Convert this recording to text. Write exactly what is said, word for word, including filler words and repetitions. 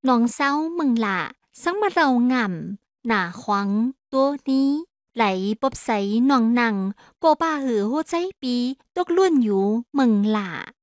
น้องเศร้ามึงละสังมาเราง่ำหน้าขวังตัวนี้ไหลปบใสน้องหนังโกป้าหือหัวใจปีตกล้วนอยู่มึงละ